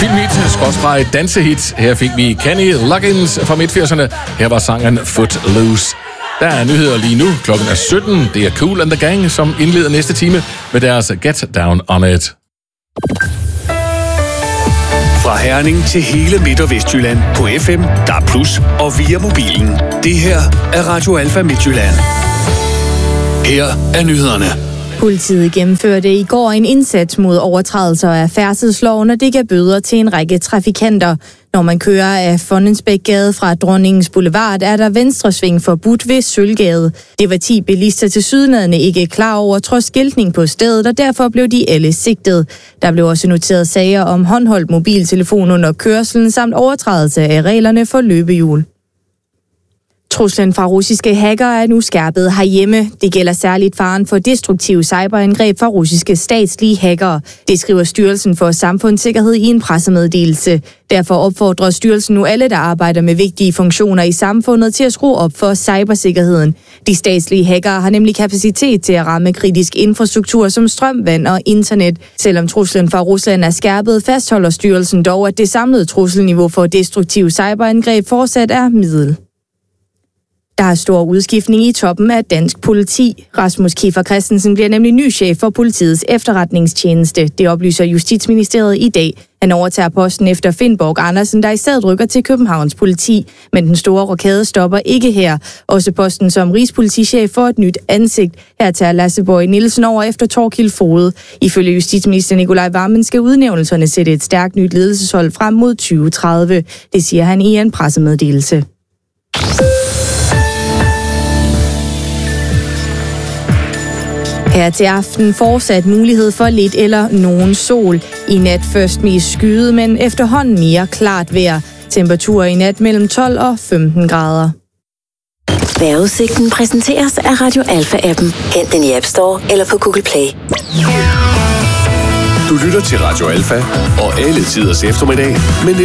filmhit, dansehit. Her fik vi Kenny Loggins fra midt-80'erne. Her var sangen Footloose. Der er nyheder lige nu. Klokken er 17. Det er Kool and the Gang, som indleder næste time med deres Get Down On It. Fra Herning til hele Midt- og Vestjylland på FM, DAB+, og via mobilen. Det her er Radio Alfa Midtjylland. Her er nyhederne. Politiet gennemførte i går en indsats mod overtrædelser af færdselsloven, og det gav bøder til en række trafikanter. Når man kører af Fondensbækgade fra Dronningens Boulevard, er der venstresving forbudt ved Sølvgade. Det var 10 bilister tilsyneladende ikke klar over trods skiltning på stedet, og derfor blev de alle sigtet. Der blev også noteret sager om håndholdt mobiltelefon under kørslen samt overtrædelse af reglerne for løbehjul. Truslen fra russiske hackere er nu skærpet herhjemme. Det gælder særligt faren for destruktive cyberangreb fra russiske statslige hackere. Det skriver Styrelsen for Samfundssikkerhed i en pressemeddelelse. Derfor opfordrer styrelsen nu alle, der arbejder med vigtige funktioner i samfundet, til at skrue op for cybersikkerheden. De statslige hackere har nemlig kapacitet til at ramme kritisk infrastruktur som strøm, vand og internet. Selvom truslen fra Rusland er skærpet, fastholder styrelsen dog, at det samlede trusselniveau for destruktive cyberangreb fortsat er middel. Der er stor udskiftning i toppen af dansk politi. Rasmus Kiefer Christensen bliver nemlig ny chef for politiets efterretningstjeneste. Det oplyser Justitsministeriet i dag. Han overtager posten efter Finn Borg Andersen, der i stedet rykker til Københavns politi. Men den store rokade stopper ikke her. Også posten som rigspolitichef får et nyt ansigt. Her tager Lasse Borg Nielsen over efter Thorkild Foged. Ifølge justitsminister Nikolaj Wammen skal udnævnelserne sætte et stærkt nyt ledelseshold frem mod 2030. Det siger han i en pressemeddelelse. Her til aften fortsat mulighed for lidt eller nogen sol. I nat først mest skyet, men efterhånden mere klart vejr. Temperaturer i nat mellem 12 og 15 grader. Vejrudsigten præsenteres af Radio Alfa-appen. Hent den i App Store eller på Google Play. Du lytter til Radio Alfa og alle tiders eftermiddag, men